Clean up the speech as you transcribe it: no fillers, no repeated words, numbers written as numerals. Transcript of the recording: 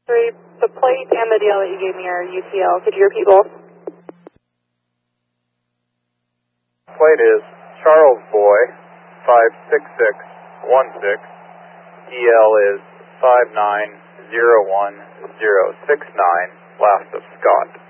Sorry, the plate and the DL that you gave me are UTL. Could you repeat both? Plate is Charles Boy 56616. DL is 5901069. Last of Scott.